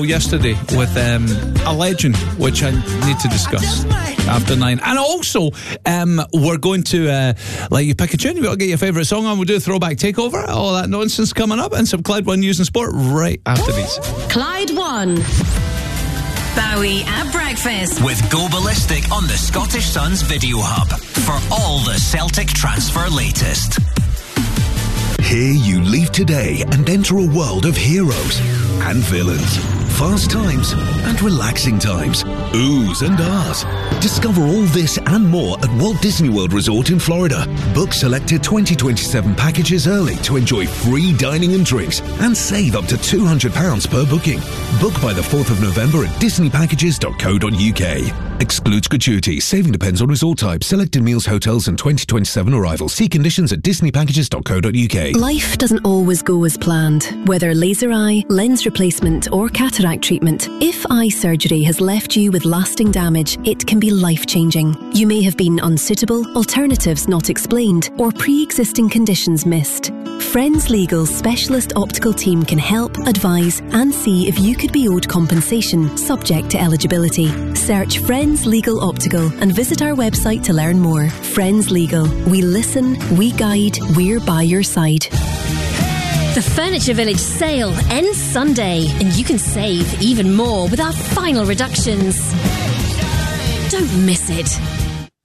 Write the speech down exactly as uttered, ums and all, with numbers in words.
yesterday with um, a legend, which I need to discuss after nine. And also, um, we're going to uh, let you pick a tune. We've got to get your favourite song on. We'll do a throwback takeover. All that nonsense coming up, and some Clyde One news and sport right after these. Clyde One. Bowie at breakfast with Go Ballistic on the Scottish Sun's Video Hub for all the Celtic transfer latest. Here you leave today and enter a world of heroes and villains, fast times and relaxing times, oohs and ahs. Discover all this and more at Walt Disney World Resort in Florida. Book selected twenty twenty-seven packages early to enjoy free dining and drinks and save up to two hundred pounds per booking. Book by the fourth of November at disney packages dot co dot uk. Excludes gratuity. Saving depends on resort type, selected meals, hotels and twenty twenty-seven arrivals. See conditions at disney packages dot co dot uk. Life doesn't always go as planned. Whether laser eye, lens replacement or cataract treatment, if eye surgery has left you with lasting damage, it can be life-changing. You may have been unsuitable, alternatives not explained, or pre-existing conditions missed. Friends Legal's specialist optical team can help, advise and see if you could be owed compensation subject to eligibility. Search Friends Legal Optical and visit our website to learn more. Friends Legal. We listen, we guide, we're by your side. The Furniture Village sale ends Sunday, and you can save even more with our final reductions. Don't miss it.